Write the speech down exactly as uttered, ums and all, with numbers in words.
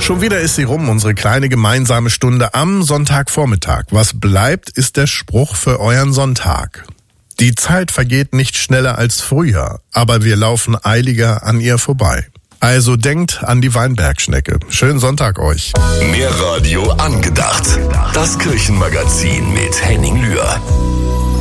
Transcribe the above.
Schon wieder ist sie rum, unsere kleine gemeinsame Stunde am Sonntagvormittag. Was bleibt, ist der Spruch für euren Sonntag. Die Zeit vergeht nicht schneller als früher, aber wir laufen eiliger an ihr vorbei. Also denkt an die Weinbergschnecke. Schönen Sonntag euch. Mehr Radio angedacht. Das Kirchenmagazin mit Henning Lühr.